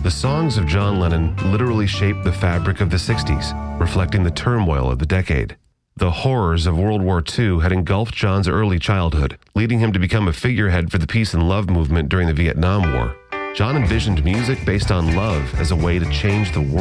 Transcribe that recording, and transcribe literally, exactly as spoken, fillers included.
The songs of John Lennon literally shaped the fabric of the sixties, reflecting the turmoil of the decade. The horrors of World War Two had engulfed John's early childhood, leading him to become a figurehead for the peace and love movement during the Vietnam War. John envisioned music based on love as a way to change the world.